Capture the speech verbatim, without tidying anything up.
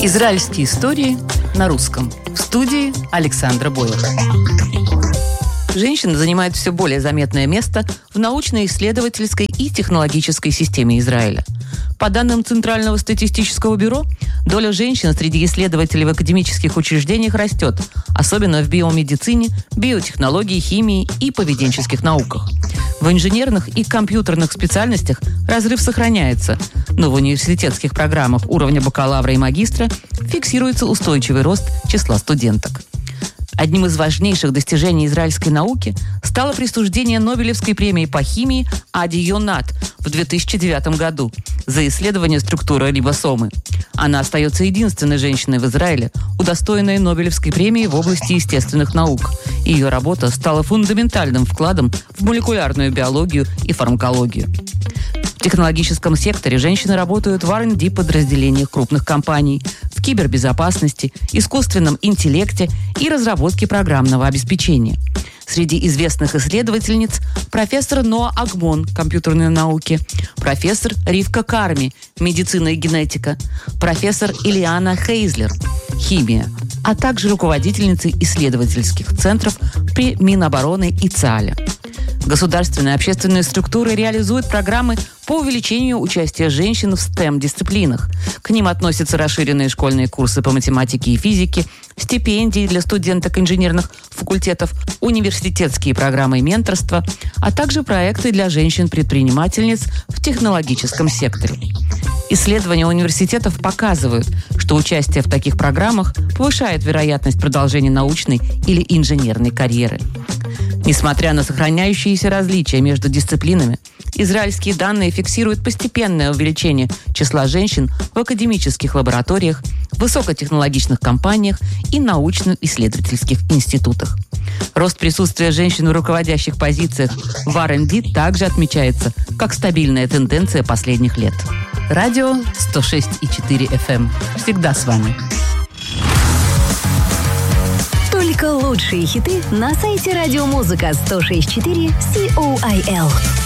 Израильские истории на русском. В студии Александра Бойлер. Женщина занимает все более заметное место в научно-исследовательской и технологической системе Израиля. По данным Центрального статистического бюро, доля женщин среди исследователей в академических учреждениях растет, особенно в биомедицине, биотехнологии, химии и поведенческих науках. В инженерных и компьютерных специальностях разрыв сохраняется, но в университетских программах уровня бакалавра и магистра фиксируется устойчивый рост числа студенток. Одним из важнейших достижений израильской науки стало присуждение Нобелевской премии по химии Ади Йонат в две тысячи девятом году за исследование структуры рибосомы. Она остается единственной женщиной в Израиле, удостоенной Нобелевской премии в области естественных наук. Ее работа стала фундаментальным вкладом в молекулярную биологию и фармакологию. В технологическом секторе женщины работают в ар энд ди подразделениях крупных компаний, в кибербезопасности, искусственном интеллекте и разработке программного обеспечения. Среди известных исследовательниц профессор Ноа Агмон, компьютерные науки, профессор Ривка Карми, медицина и генетика, профессор Ильяна Хейзлер, химия, а также руководительницы исследовательских центров при Минобороны и ЦАЛе. Государственные общественные структуры реализуют программы по увеличению участия женщин в стэм-дисциплинах. К ним относятся расширенные школьные курсы по математике и физике, стипендии для студенток инженерных факультетов, университетские программы менторства, а также проекты для женщин-предпринимательниц в технологическом секторе. Исследования университетов показывают, что участие в таких программах повышает вероятность продолжения научной или инженерной карьеры. Несмотря на сохраняющиеся различия между дисциплинами, израильские данные фиксируют постепенное увеличение числа женщин в академических лабораториях, высокотехнологичных компаниях и научно-исследовательских институтах. Рост присутствия женщин в руководящих позициях в ар энд ди также отмечается как стабильная тенденция последних лет. Радио сто шесть и четыре эф эм. Всегда с вами. Только лучшие хиты на сайте радиомузыка сто шесть и четыре си о ай эл.